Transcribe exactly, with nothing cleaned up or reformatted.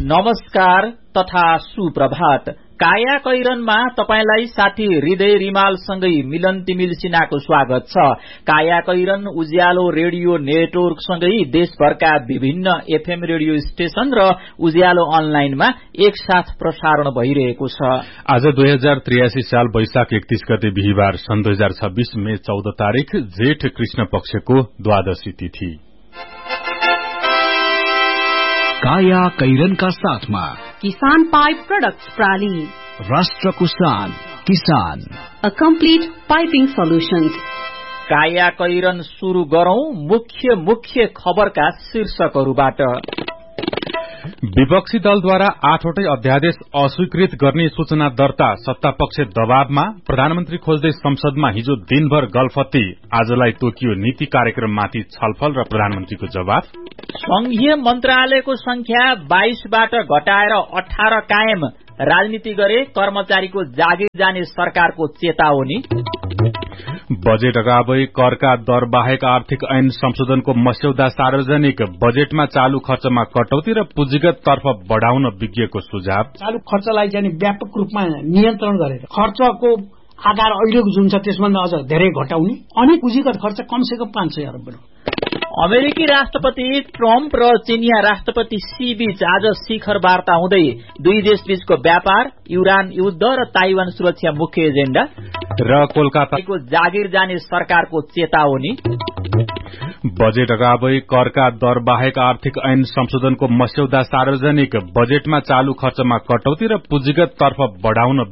नमस्कार तथा सुप्रभात। काया कैरनमा तपाईलाई साथी हृदय रिमालसँगै मिलन तिमिल सिन्हाको स्वागत छ। काया कैरन उज्यालो रेडियो नेटवर्कसँगै देशभरका विभिन्न एफएम रेडियो स्टेशन र उज्यालो अनलाइनमा एकसाथ प्रसारण भइरहेको छ। आज दुई हजार त्रियासी साल वैशाख एकतीस गते बिहिबार सन् दुई हजार छब्बीस मे चौध तारीक जेठ कृष्ण पक्षको द्वादशी तिथि। काया कैरनका साथमा किसान पाइप प्रोडक्ट्स प्राली, राष्ट्रको शान किसान, अ कम्प्लिट पाइपिङ सोल्युशन्स। काया कैरन शुरू गरौं मुख्य मुख्य खबरका शीर्षकहरूबाट। विपक्षी दलद्वारा आठवटै अध्यादेश अस्वीकृत गर्ने सूचना दर्ता, सत्तापक्ष दबावमा, प्रधानमन्त्री खोज्दै संसदमा हिजो दिनभर गलफत्ती, आजलाई तोकियो नीति कार्यक्रममाथि छलफल र प्रधानमन्त्रीको जवाफ। संघीय मन्त्रालयको संख्या बाइसबाट घटाएर अठार कायम, राजनीति गरे कर्मचारीको जागिर जाने सरकारको चेतावनी। बजेट अगावै करका दर बाहेक आर्थिक ऐन संशोधनको मस्यौदा सार्वजनिक, बजेटमा चालू खर्चमा कटौती र पुँजीगत तर्फ बढ़ाउन विज्ञको सुझाव। चालू खर्चलाई चाहिँ व्यापक रूपमा नियन्त्रण गरेर खर्चको आकार अहिलेको जुन छ त्यसभन्दा अझ धेरै घटाउने अनि पुँजीगत खर्च कमसेकम पाँच सय अरब बनाउने। अमेरिकी राष्ट्रपति ट्रम्प र चिनिया राष्ट्रपति सी बीच आज शिखर वार्ता हुँदै दुई देश बीचको व्यापार, युरान युद्ध र ताइवान सुरक्षा मुख्य एजेण्डा। र कोलकाताको जागिर जाने सरकारको चेतावनी। बजेट अगावै करका दर बाहेक आर्थिक ऐन संशोधनको मस्यौदा सार्वजनिक, बजेटमा चालू खर्चमा कटौती र पुँजीगत तर्फ बढ़ाउन